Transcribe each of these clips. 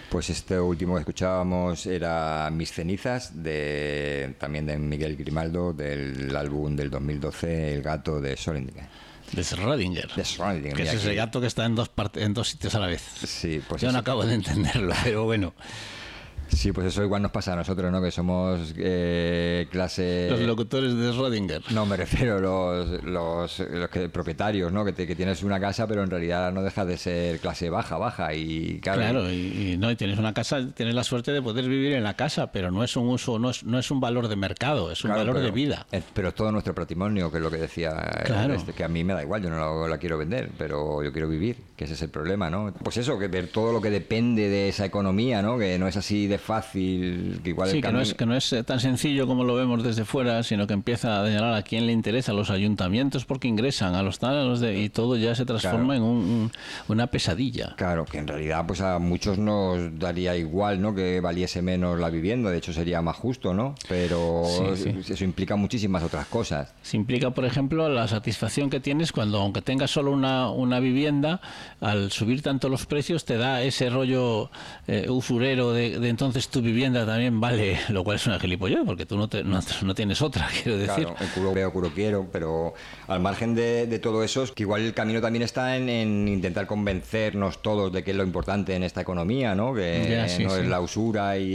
Pues este último que escuchábamos era Mis cenizas, también de Miguel Grimaldo, del álbum del 2012, El gato de Schrödinger. De Schrödinger. Que es ese gato que está en dos sitios a la vez. Sí, pues yo no acabo de entenderlo, pero bueno. Sí, pues eso igual nos pasa a nosotros, ¿no? Que somos clase... Los locutores de Schrödinger. No, me refiero a los propietarios, ¿no? Que tienes una casa, pero en realidad no dejas de ser clase baja. Y claro, y tienes una casa, tienes la suerte de poder vivir en la casa, pero no es un uso, no es un valor de mercado, es un valor de vida. Pero es todo nuestro patrimonio, que es lo que decía, que a mí me da igual, yo no la quiero vender, pero yo quiero vivir, que ese es el problema, ¿no? Pues eso, que ver todo lo que depende de esa economía, ¿no? Que no es así de fácil, que igual sí, que no es tan sencillo como lo vemos desde fuera, sino que empieza a señalar a quién le interesa, a los ayuntamientos porque ingresan, a los y todo ya se transforma en una pesadilla. Claro, que en realidad pues a muchos nos daría igual, ¿no? Que valiese menos la vivienda, de hecho sería más justo, ¿no? Pero eso implica muchísimas otras cosas. Se implica, por ejemplo, la satisfacción que tienes cuando, aunque tengas solo una vivienda, al subir tanto los precios te da ese rollo usurero de entonces tu vivienda también vale, lo cual es una gilipollez, porque tú no tienes otra, quiero decir. Claro, el culo veo, culo quiero, pero al margen de todo eso, es que igual el camino también está en intentar convencernos todos de que es lo importante en esta economía, ¿no? Que es la usura y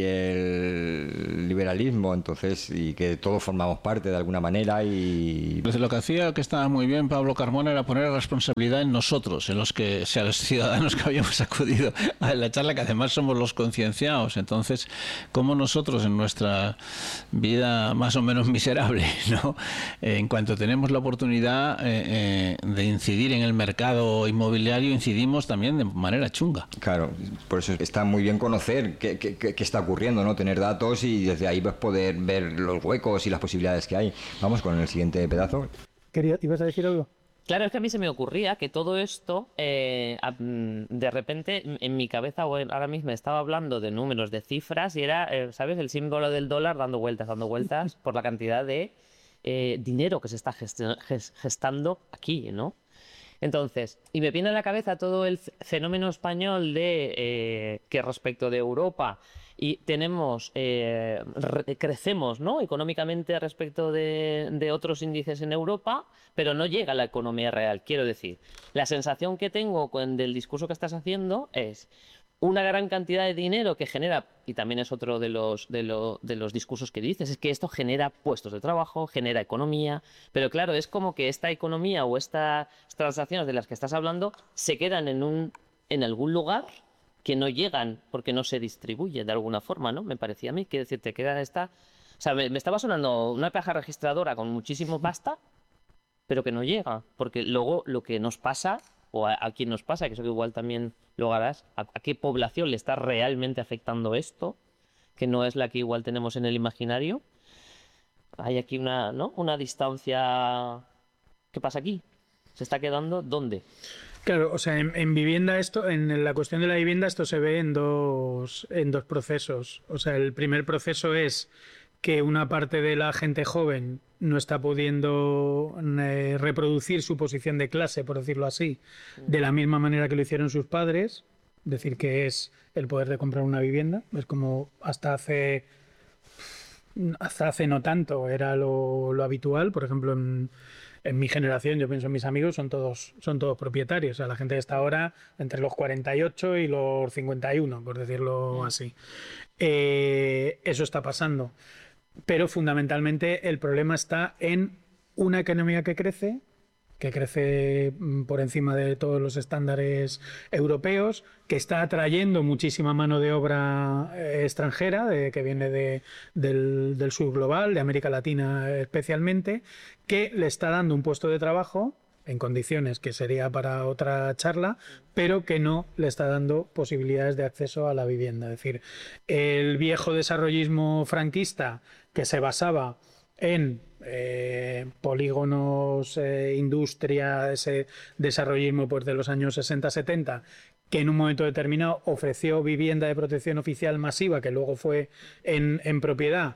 el liberalismo, entonces, y que todos formamos parte de alguna manera y... Pues lo que hacía, que estaba muy bien Pablo Carmona, era poner la responsabilidad en nosotros, en los los ciudadanos que habíamos acudido a la charla, que además somos los concienciados. Entonces, como nosotros en nuestra vida más o menos miserable, ¿no? En cuanto tenemos la oportunidad de incidir en el mercado inmobiliario, incidimos también de manera chunga. Claro, por eso está muy bien conocer qué está ocurriendo, ¿no? Tener datos y desde ahí pues, poder ver los huecos y las posibilidades que hay. Vamos con el siguiente pedazo. ¿Ibas a decir algo? Claro, es que a mí se me ocurría que todo esto, de repente, en mi cabeza ahora mismo estaba hablando de números, de cifras, y era, ¿sabes? El símbolo del dólar dando vueltas por la cantidad de dinero que se está gestando aquí, ¿no? Entonces, y me viene a la cabeza todo el fenómeno español de que respecto de Europa y tenemos crecemos, ¿no? Económicamente respecto de otros índices en Europa, pero no llega a la economía real. Quiero decir, la sensación que tengo del discurso que estás haciendo es una gran cantidad de dinero que genera, y también es otro de los discursos que dices, es que esto genera puestos de trabajo, genera economía, pero claro, es como que esta economía o estas transacciones de las que estás hablando se quedan en algún lugar que no llegan porque no se distribuye de alguna forma, ¿no? Me parecía a mí, que decir, te quedan o sea, me estaba sonando una caja registradora con muchísimo pasta, pero que no llega, porque luego lo que nos pasa, o a quién nos pasa, que eso que igual también lo harás, a qué población le está realmente afectando esto, que no es la que igual tenemos en el imaginario. Hay aquí una distancia. ¿Qué pasa aquí? ¿Se está quedando dónde? Claro, o sea, en vivienda en la cuestión de la vivienda esto se ve en dos procesos. O sea, el primer proceso es que una parte de la gente joven no está pudiendo reproducir su posición de clase, por decirlo así, de la misma manera que lo hicieron sus padres, es decir, que es el poder de comprar una vivienda. Es como hasta hace no tanto era lo habitual. Por ejemplo, en mi generación, yo pienso en mis amigos, son todos propietarios. O sea, la gente está ahora entre los 48 y los 51, por decirlo así. Eso está pasando. Pero fundamentalmente el problema está en una economía que crece por encima de todos los estándares europeos, que está atrayendo muchísima mano de obra extranjera que viene del sur global, de América Latina especialmente, que le está dando un puesto de trabajo en condiciones que sería para otra charla, pero que no le está dando posibilidades de acceso a la vivienda. Es decir, el viejo desarrollismo franquista que se basaba en polígonos, industria, ese desarrollismo pues, de los años 60-70, que en un momento determinado ofreció vivienda de protección oficial masiva, que luego fue en propiedad,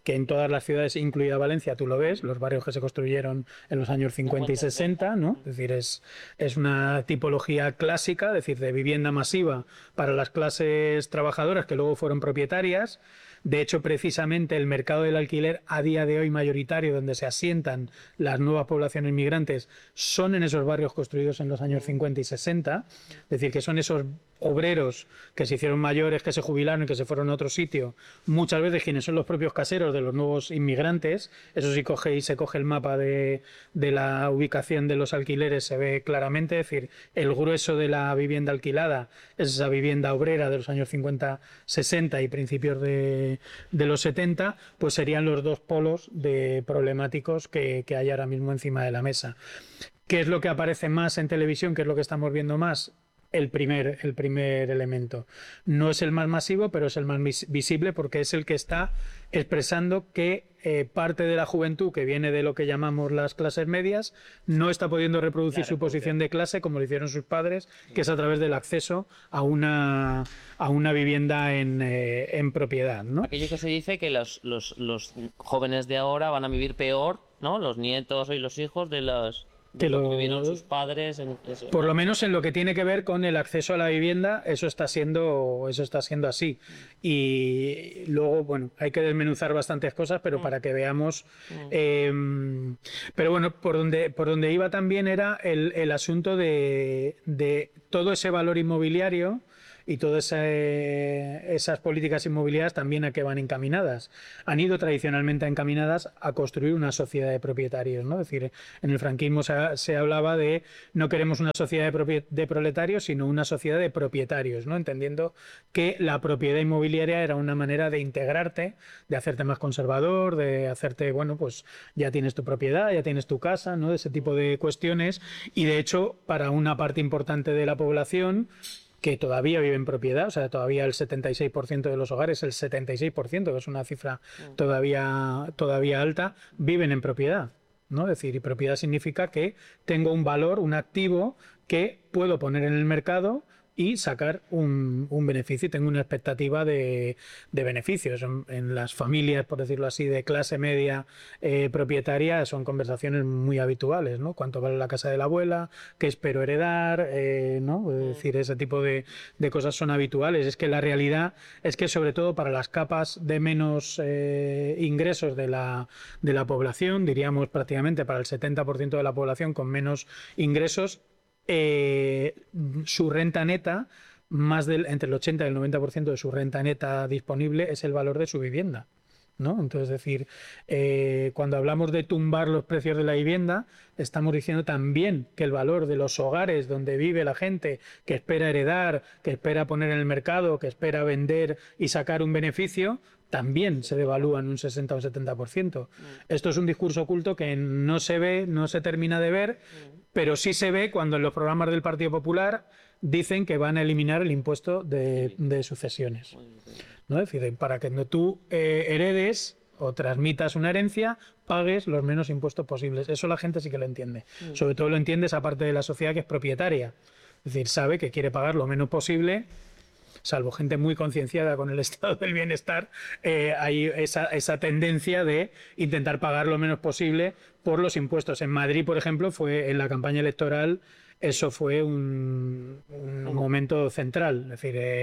que en todas las ciudades, incluida Valencia, tú lo ves, los barrios que se construyeron en los años 50 y 60, ¿no? Es decir, es una tipología clásica, es decir, de vivienda masiva para las clases trabajadoras que luego fueron propietarias. De hecho, precisamente el mercado del alquiler a día de hoy mayoritario, donde se asientan las nuevas poblaciones migrantes, son en esos barrios construidos en los años 50 y 60. Es decir, que son esos obreros que se hicieron mayores, que se jubilaron y que se fueron a otro sitio, muchas veces quienes son los propios caseros de los nuevos inmigrantes. Eso sí, se coge el mapa de la ubicación de los alquileres, se ve claramente. Es decir, el grueso de la vivienda alquilada es esa vivienda obrera de los años 50, 60 y principios de los 70, pues serían los dos polos de problemáticos que hay ahora mismo encima de la mesa. ¿Qué es lo que aparece más en televisión? ¿Qué es lo que estamos viendo más? El primer elemento. No es el más masivo, pero es el más visible porque es el que está expresando que parte de la juventud que viene de lo que llamamos las clases medias no está pudiendo reproducir su posición de clase como lo hicieron sus padres, que es a través del acceso a una vivienda en propiedad, ¿no? Aquello que se dice que los jóvenes de ahora van a vivir peor, ¿no? Los nietos y los hijos de los... que vivieron sus padres por lo menos en lo que tiene que ver con el acceso a la vivienda, eso está siendo así. Y luego, bueno, hay que desmenuzar bastantes cosas, pero para que veamos. Pero bueno, por donde iba también era el asunto de todo ese valor inmobiliario y todas esas políticas inmobiliarias también a qué van encaminadas. Han ido tradicionalmente encaminadas a construir una sociedad de propietarios, ¿no? Es decir, en el franquismo se hablaba de no queremos una sociedad de proletarios, sino una sociedad de propietarios, ¿no? Entendiendo que la propiedad inmobiliaria era una manera de integrarte, de hacerte más conservador, de hacerte, bueno, pues ya tienes tu propiedad, ya tienes tu casa, ¿no? Ese tipo de cuestiones. Y de hecho, para una parte importante de la población que todavía vive en propiedad, o sea, todavía el 76% de los hogares, el 76%, que es una cifra todavía alta, viven en propiedad, ¿no? Es decir, y propiedad significa que tengo un valor, un activo que puedo poner en el mercado y sacar un beneficio, y tengo una expectativa de beneficios. En las familias, por decirlo así, de clase media propietaria, son conversaciones muy habituales, ¿no? ¿Cuánto vale la casa de la abuela? ¿Qué espero heredar? ¿No? Es decir, ese tipo de cosas son habituales. Es que la realidad es que, sobre todo para las capas de menos ingresos de la población, diríamos prácticamente para el 70% de la población con menos ingresos, su renta neta, entre el 80 y el 90% de su renta neta disponible es el valor de su vivienda, ¿no? Entonces, es decir, cuando hablamos de tumbar los precios de la vivienda, estamos diciendo también que el valor de los hogares donde vive la gente que espera heredar, que espera poner en el mercado, que espera vender y sacar un beneficio, también se devalúa en un 60 o 70%. Esto es un discurso oculto que no se ve, no se termina de ver, pero sí se ve cuando en los programas del Partido Popular dicen que van a eliminar el impuesto de sucesiones, ¿no? Es decir, para que tú heredes o transmitas una herencia, pagues los menos impuestos posibles. Eso la gente sí que lo entiende. Sobre todo lo entiende esa parte de la sociedad que es propietaria. Es decir, sabe que quiere pagar lo menos posible, salvo gente muy concienciada con el estado del bienestar. Hay esa tendencia de intentar pagar lo menos posible por los impuestos. En Madrid, por ejemplo, fue en la campaña electoral, eso fue un momento central. Es decir,